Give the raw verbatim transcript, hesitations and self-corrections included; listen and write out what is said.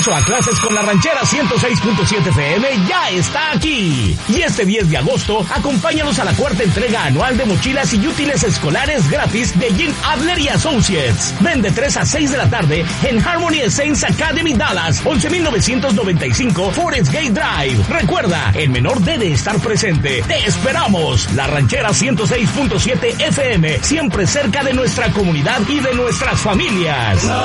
regreso a clases con la Ranchera ciento seis punto siete F M ya está aquí. Y este diez de agosto, acompáñanos a la cuarta entrega anual de mochilas y útiles escolares gratis de Jim Adler y Associates. Ven de tres a seis de la tarde en Harmony Saints Academy Dallas, once mil novecientos noventa y cinco Forest Gate Drive. Recuerda, el menor debe estar presente. ¡Te esperamos! La Ranchera ciento seis punto siete F M, siempre cerca de nuestra comunidad y de nuestras familias.